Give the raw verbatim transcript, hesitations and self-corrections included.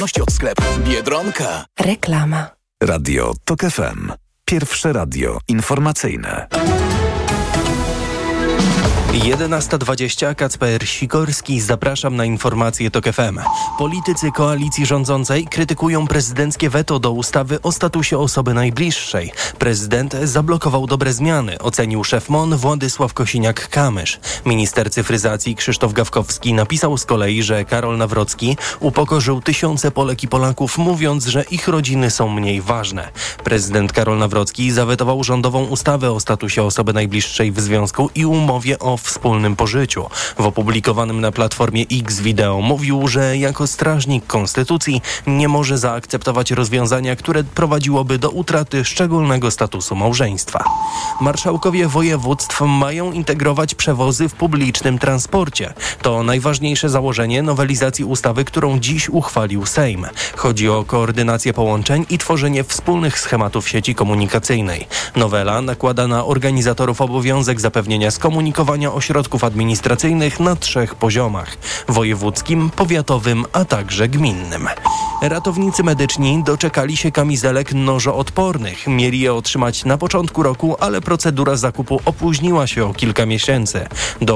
od sklepu Biedronka. Reklama. Radio TOK F M. Pierwsze radio informacyjne. jedenasta dwadzieścia, Kacper Sikorski, zapraszam na informacje TOK F M. Politycy koalicji rządzącej krytykują prezydenckie weto do ustawy o statusie osoby najbliższej. Prezydent zablokował dobre zmiany, ocenił szef M O N Władysław Kosiniak-Kamysz. Minister cyfryzacji Krzysztof Gawkowski napisał z kolei, że Karol Nawrocki upokorzył tysiące Polek i Polaków, mówiąc, że ich rodziny są mniej ważne. Prezydent Karol Nawrocki zawetował rządową ustawę o statusie osoby najbliższej w związku i umowie o wspólnym pożyciu. W opublikowanym na Platformie X wideo mówił, że jako strażnik konstytucji nie może zaakceptować rozwiązania, które prowadziłoby do utraty szczególnego statusu małżeństwa. Marszałkowie województw mają integrować przewozy w publicznym transporcie. To najważniejsze założenie nowelizacji ustawy, którą dziś uchwalił Sejm. Chodzi o koordynację połączeń i tworzenie wspólnych schematów sieci komunikacyjnej. Nowela nakłada na organizatorów obowiązek zapewnienia skomunikowania ośrodków administracyjnych na trzech poziomach: wojewódzkim, powiatowym, a także gminnym. Ratownicy medyczni doczekali się kamizelek nożoodpornych. Mieli je otrzymać na początku roku, ale procedura zakupu opóźniła się o kilka miesięcy. Do